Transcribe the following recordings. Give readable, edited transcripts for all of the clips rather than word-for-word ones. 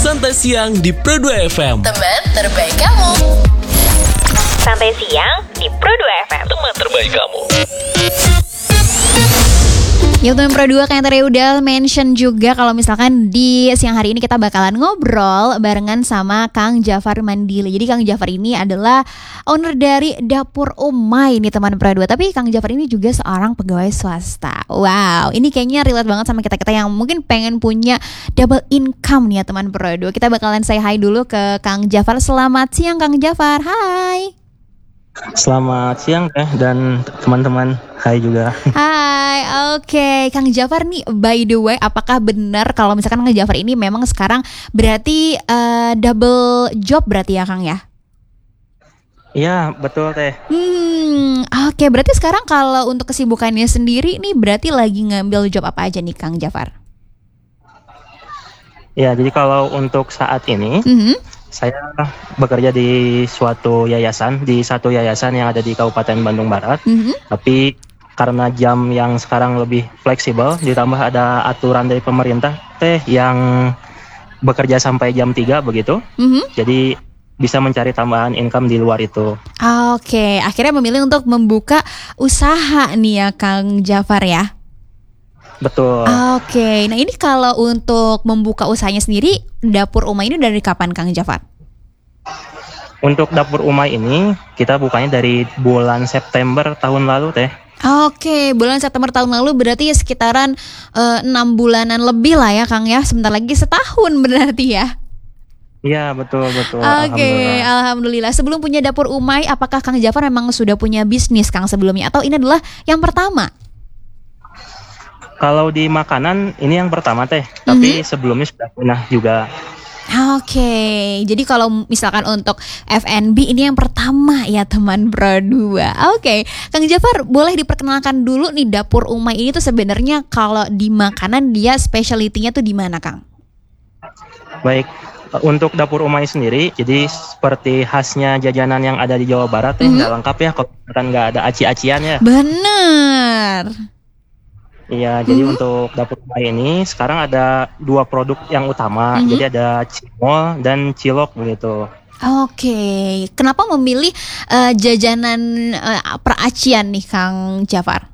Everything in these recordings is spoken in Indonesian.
Santai Siang di Pro 2 FM. Teman terbaik kamu. Santai Siang di Pro 2 FM. Teman terbaik kamu. Ya teman Pro 2, kayak tadi udah mention juga kalau misalkan di siang hari ini kita bakalan ngobrol barengan sama Kang Jafar Mandili. Jadi Kang Jafar ini adalah owner dari Dapur Umay nih teman Pro 2. Tapi Kang Jafar ini juga seorang pegawai swasta. Wow, ini kayaknya relate banget sama kita-kita yang mungkin pengen punya double income nih ya teman Pro 2. Kita bakalan say hi dulu ke Kang Jafar. Selamat siang Kang Jafar, hai. Selamat siang dan teman-teman, hai juga. Hai, oke. Kang Jafar nih, by the way, apakah benar kalau misalkan Kang Jafar ini memang sekarang berarti double job berarti ya Kang ya? Iya, betul teh. Oke, berarti sekarang kalau untuk kesibukannya sendiri nih berarti lagi ngambil job apa aja nih Kang Jafar? Ya, jadi kalau untuk saat ini saya bekerja di satu yayasan yang ada di Kabupaten Bandung Barat. Tapi karena jam yang sekarang lebih fleksibel, ditambah ada aturan dari pemerintah yang bekerja sampai jam 3 begitu. Jadi bisa mencari tambahan income di luar itu. Oke, akhirnya memilih untuk membuka usaha nih ya Kang Jafar ya. Betul. Oke, nah ini kalau untuk membuka usahanya sendiri, Dapur Umay ini dari kapan Kang Jafar? Untuk Dapur Umay ini kita bukanya dari bulan September tahun lalu teh. Oke, bulan September tahun lalu berarti sekitaran 6 bulanan lebih lah ya Kang ya. Sebentar lagi setahun berarti ya. Iya, betul. Oke, alhamdulillah. Sebelum punya Dapur Umay, apakah Kang Jafar memang sudah punya bisnis Kang sebelumnya atau ini adalah yang pertama? Kalau di makanan ini yang pertama teh, tapi sebelumnya sudah pernah juga. Oke, jadi kalau misalkan untuk F&B ini yang pertama ya teman Pro 2. Oke, Kang Jafar boleh diperkenalkan dulu nih Dapur Umay ini tuh sebenarnya kalau di makanan dia specialty-nya tuh di mana Kang? Baik, untuk Dapur Umay sendiri, jadi seperti khasnya jajanan yang ada di Jawa Barat nggak lengkap ya, kalau nggak ada aci-acian ya. Bener. Iya, jadi untuk Dapur Umay ini sekarang ada 2 produk yang utama. Jadi ada cimol dan cilok begitu. Oke, kenapa memilih jajanan peracian nih Kang Jafar?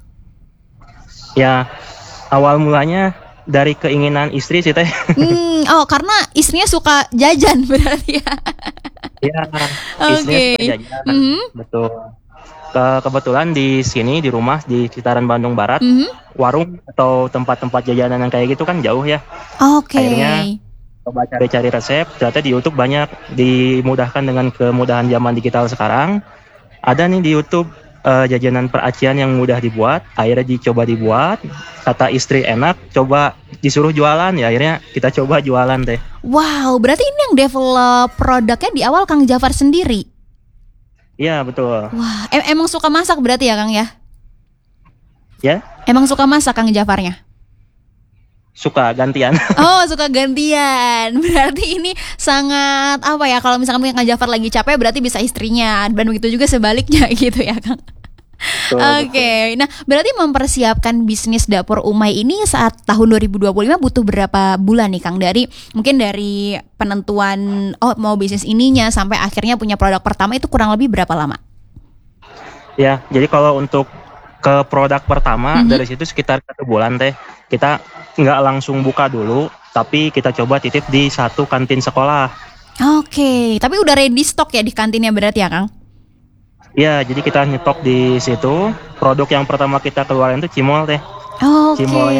Ya, awal mulanya dari keinginan istri sih teh. Karena istrinya suka jajan berarti ya? Iya, istrinya suka jajan, betul. Kebetulan di sini di rumah di sekitaran Bandung Barat, warung atau tempat-tempat jajanan yang kayak gitu kan jauh ya. Oke. Akhirnya coba cari-cari resep, ternyata di YouTube banyak, dimudahkan dengan kemudahan zaman digital sekarang. Ada nih di YouTube jajanan peracian yang mudah dibuat, akhirnya dicoba dibuat, kata istri enak, coba disuruh jualan, ya akhirnya kita coba jualan teh. Wow, berarti ini yang develop produknya di awal Kang Jafar sendiri? Iya, betul. Wah, emang suka masak berarti ya Kang ya? Ya? Emang suka masak Kang Jafarnya? Suka gantian. Oh, suka gantian. Berarti ini sangat apa ya, kalau misalkan Kang Jafar lagi capek berarti bisa istrinya, dan begitu juga sebaliknya gitu ya Kang. Oke, nah berarti mempersiapkan bisnis Dapur Umay ini saat tahun 2025 butuh berapa bulan nih Kang? Mungkin dari penentuan mau bisnis ininya sampai akhirnya punya produk pertama itu kurang lebih berapa lama? Ya, jadi kalau untuk ke produk pertama dari situ sekitar 1 bulan teh. Kita nggak langsung buka dulu, tapi kita coba titip di satu kantin sekolah. Oke, tapi udah ready stock ya di kantinnya berarti ya Kang? Ya, jadi kita nyetok di situ. Produk yang pertama kita keluarin itu cimol teh. Cimolnya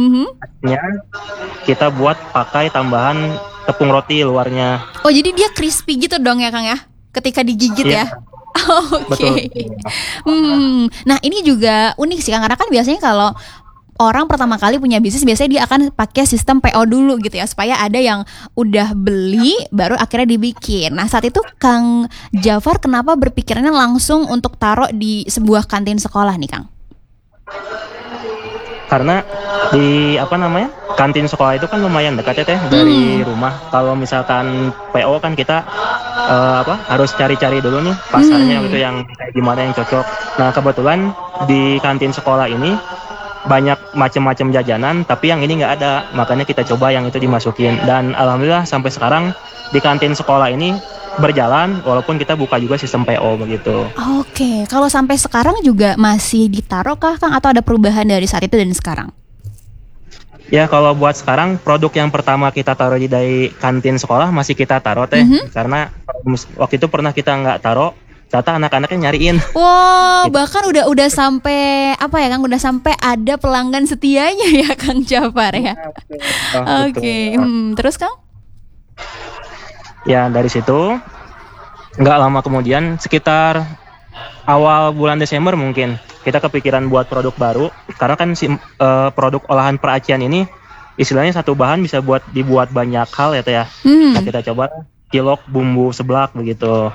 kita buat pakai tambahan tepung roti luarnya. Oh, jadi dia crispy gitu dong ya Kang ya? Ketika digigit ya? Oke. Nah ini juga unik sih Kang, karena kan biasanya kalau orang pertama kali punya bisnis biasanya dia akan pakai sistem PO dulu gitu ya, supaya ada yang udah beli baru akhirnya dibikin. Nah saat itu Kang Jafar kenapa berpikirannya langsung untuk taruh di sebuah kantin sekolah nih Kang? Karena di kantin sekolah itu kan lumayan dekat ya teh dari rumah. Kalau misalkan PO kan kita harus cari-cari dulu nih pasarnya gitu, yang kayak gimana yang cocok. Nah kebetulan di kantin sekolah ini banyak macam-macam jajanan, tapi yang ini nggak ada, makanya kita coba yang itu dimasukin. Dan alhamdulillah sampai sekarang di kantin sekolah ini berjalan, walaupun kita buka juga sistem PO begitu. Oke, kalau sampai sekarang juga masih ditaruh kah Kang, atau ada perubahan dari saat itu dan sekarang? Ya kalau buat sekarang produk yang pertama kita taruh dari kantin sekolah masih kita taruh teh, karena waktu itu pernah kita nggak taruh, ternyata anak-anaknya nyariin. Wow, bahkan udah sampai apa ya Kang? Udah sampai ada pelanggan setianya ya Kang Jafar ya. Oke, terus Kang? Ya dari situ nggak lama kemudian sekitar awal bulan Desember mungkin kita kepikiran buat produk baru, karena kan produk olahan peracian ini istilahnya satu bahan bisa dibuat banyak hal ya teh ya. Nah, kita coba cilok bumbu seblak begitu.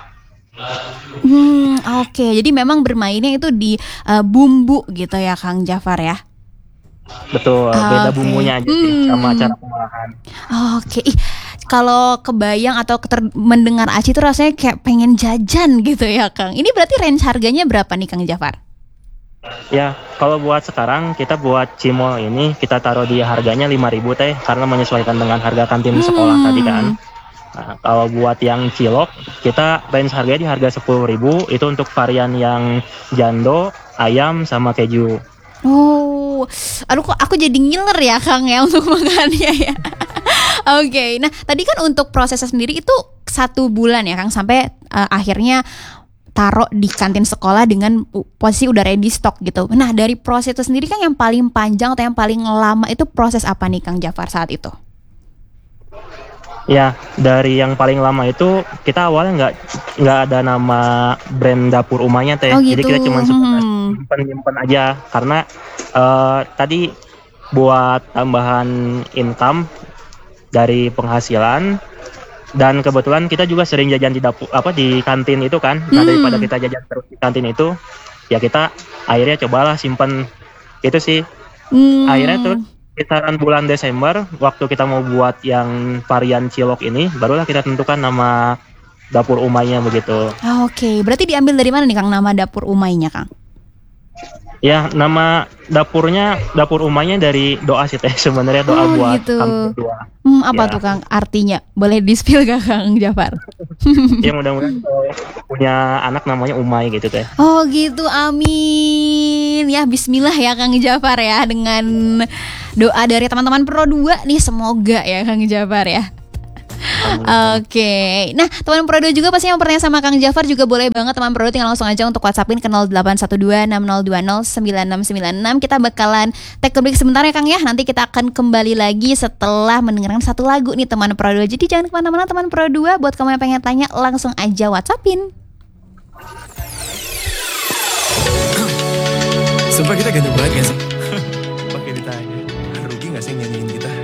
Oke, jadi memang bermainnya itu di bumbu gitu ya Kang Jafar ya. Betul, beda bumbunya aja sih sama cara pengolahan. Oke, kalau kebayang atau mendengar Aci itu rasanya kayak pengen jajan gitu ya Kang. Ini berarti range harganya berapa nih Kang Jafar? Ya, kalau buat sekarang kita buat cimol ini kita taruh di harganya 5.000 teh, karena menyesuaikan dengan harga kantin sekolah tadi kan. Nah, kalau buat yang cilok kita range harganya di harga 10.000, itu untuk varian yang jando, ayam sama keju. Oh, aduh kok aku jadi ngiler ya Kang ya untuk makannya ya. Oke, nah tadi kan untuk prosesnya sendiri itu 1 bulan ya Kang, sampai akhirnya taruh di kantin sekolah dengan posisi udah ready stock gitu. Nah dari proses itu sendiri kan yang paling panjang atau yang paling lama itu proses apa nih Kang Jafar saat itu? Ya, dari yang paling lama itu kita awalnya nggak ada nama brand dapur umahnya teh. Oh, gitu. Jadi kita cuma simpen aja, karena tadi buat tambahan income dari penghasilan, dan kebetulan kita juga sering jajan di dapur di kantin itu kan. Nah daripada kita jajan terus di kantin itu, ya kita akhirnya cobalah simpen itu sih. Akhirnya terus kisaran bulan Desember waktu kita mau buat yang varian cilok ini, barulah kita tentukan nama dapur umainya begitu. Oke, berarti diambil dari mana nih Kang nama dapur umainya Kang? Ya, nama dapur umainya dari doa sih teh, sebenarnya doa buat gitu. kami berdua. Apa tuh Kang artinya? Boleh di-spill gak Kang Jafar? Ya mudah-mudahan punya anak namanya Umay gitu teh. Oh gitu, amin. Ya bismillah ya Kang Jafar ya, dengan doa dari teman-teman Pro 2 nih, semoga ya Kang Jafar ya. Oke. Nah, teman Pro 2 juga pasti yang pertanyaan sama Kang Jafar juga boleh banget teman Pro 2 tinggal langsung aja untuk WhatsAppin ke 081260209696. Kita bakalan take a break sebentar ya Kang ya. Nanti kita akan kembali lagi setelah mendengarkan satu lagu nih teman Pro 2. Jadi jangan kemana-mana teman Pro 2. Buat kamu yang pengen tanya langsung aja WhatsAppin. Sumpah kita ganteng banget gak sih? Pakai ditanya, rugi gak sih nyanyiin kita?